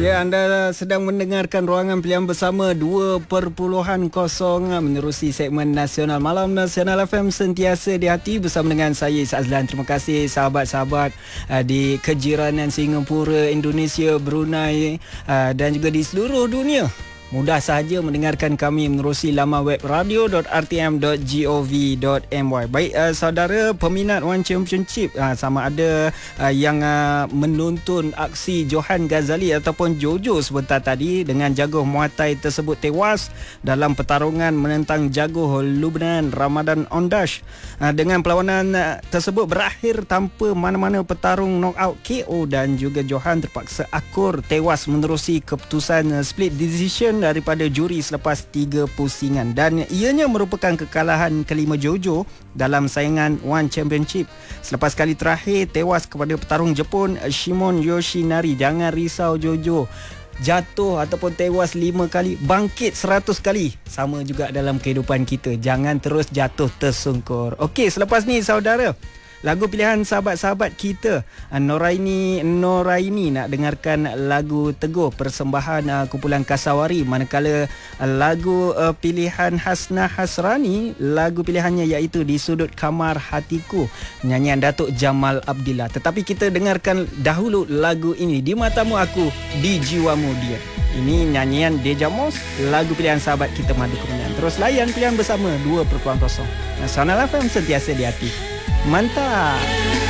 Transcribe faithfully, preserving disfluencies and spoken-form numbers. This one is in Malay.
Ya, anda sedang mendengarkan Ruangan Pilihan Bersama dua perpuluhan kosong menerusi segmen Nasional Malam Nasional F M sentiasa di hati bersama dengan saya Azlan. Terima kasih sahabat-sahabat uh, di kejiranan Singapura, Indonesia, Brunei uh, dan juga di seluruh dunia. Mudah sahaja mendengarkan kami menerusi laman web radio dot r t m dot gov dot m y. Baik, uh, saudara peminat One Championship, uh, sama ada uh, yang uh, menuntun aksi Johan Ghazali ataupun Jojo sebentar tadi dengan jago Muay Thai tersebut tewas dalam pertarungan menentang jago Lubnan Ramadan Ondash. Uh, dengan perlawanan uh, tersebut berakhir tanpa mana-mana petarung knockout K O dan juga Johan terpaksa akur tewas menerusi keputusan uh, split decision daripada juri selepas tiga pusingan, dan ianya merupakan kekalahan kelima Jojo dalam saingan One Championship selepas kali terakhir tewas kepada petarung Jepun Shimon Yoshinari. Jangan risau Jojo, jatuh ataupun tewas lima kali, bangkit seratus kali. Sama juga dalam kehidupan kita, jangan terus jatuh tersungkur. Okey, selepas ni saudara, lagu pilihan sahabat-sahabat kita, Noraini Noraini nak dengarkan lagu Teguh persembahan uh, kumpulan Kasawari, manakala uh, lagu uh, pilihan Hasna Hasrani, lagu pilihannya iaitu Di Sudut Kamar Hatiku, nyanyian Datuk Jamal Abdillah. Tetapi kita dengarkan dahulu lagu ini, Di Matamu Aku, Di Jiwamu Dia. Ini nyanyian Dejamos, lagu pilihan sahabat kita Madu Kemenyan. Terus layan pilihan bersama dua perpuluhan kosong Nasional F M sentiasa di hati. Mantap.